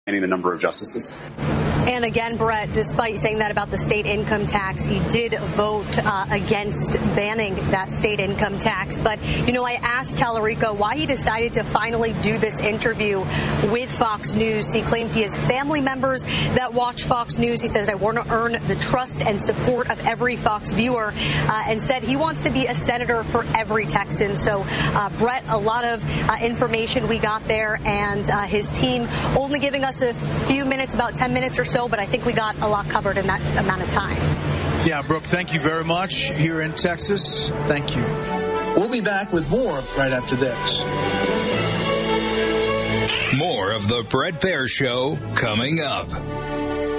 the number of justices. And again, Brett, despite saying that about the state income tax, he did vote against banning that state income tax. But, I asked Tallarico why he decided to finally do this interview with Fox News. He claimed he has family members that watch Fox News. He says, I want to earn the trust and support of every Fox viewer, and said he wants to be a senator for every Texan. So, Brett, a lot of information we got there, and his team only giving us a few minutes, about 10 minutes or so, but I think we got a lot covered in that amount of time. Yeah, Brooke, thank you very much here in Texas. Thank you. We'll be back with more right after this. More of the Bret Baier Show coming up.